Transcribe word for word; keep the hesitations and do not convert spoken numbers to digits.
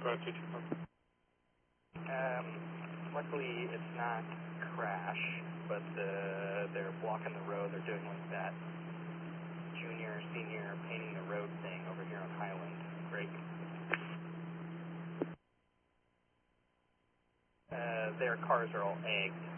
Roger, two five. Um, luckily it's not crash, but uh, they're blocking the road. They're doing like that junior, senior painting the road thing over here on Highland. Great. Uh, their cars are all egged.